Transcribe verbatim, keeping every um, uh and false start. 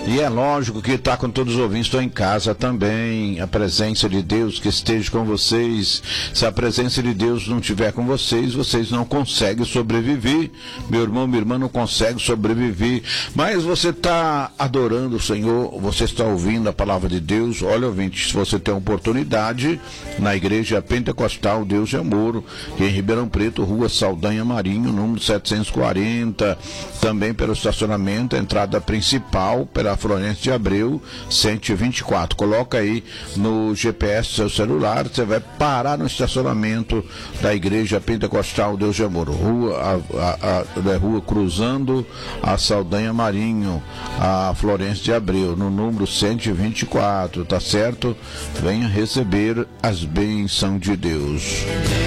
E é lógico que está com todos os ouvintes, estou em casa também. A presença de Deus que esteja com vocês. Se a presença de Deus não estiver com vocês, vocês não conseguem sobreviver. Meu irmão, minha irmã não consegue sobreviver. Mas você está adorando o Senhor, você está ouvindo a palavra de Deus. Olha, ouvinte, se você tem oportunidade, na Igreja Pentecostal Deus de Amor, em Ribeirão Preto, Rua Saldanha Marinho, número setecentos e quarenta. Também pelo estacionamento, a entrada principal, pela Florêncio de Abreu, cento e vinte e quatro. Coloca aí no G P S do seu celular, você vai parar no estacionamento da Igreja Pentecostal Deus de Amor. Rua, a, a, a, a rua cruzando a Saldanha Marinho, a Florêncio de Abreu, no número cento e vinte e quatro, tá certo? Venha receber as bênçãos de Deus.